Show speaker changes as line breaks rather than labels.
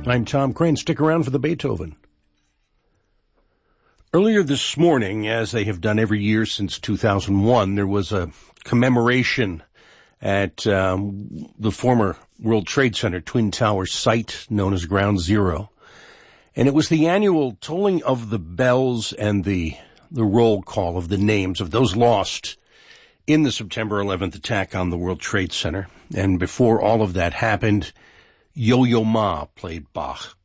I'm Tom Crane. Stick around for the Beethoven. Earlier this morning, as they have done every year since 2001, there was a commemoration at the former World Trade Center Twin Towers site known as Ground Zero. And it was the annual tolling of the bells and the roll call of the names of those lost in the September 11th attack on the World Trade Center. And before all of that happened, Yo-Yo Ma played Bach.